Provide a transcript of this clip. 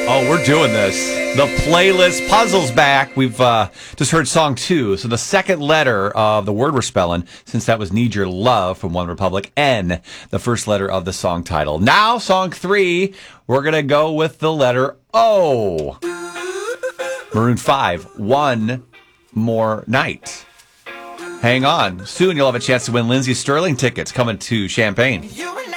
Oh, we're doing this. The playlist puzzle's back. We've just heard song 2. So the second letter of the word we're spelling, since that was Need Your Love from One Republic, N, the first letter of the song title. Now, song 3, we're going to go with the letter O. Maroon 5, One More Night. Hang on. Soon you'll have a chance to win Lindsey Sterling tickets coming to Champaign.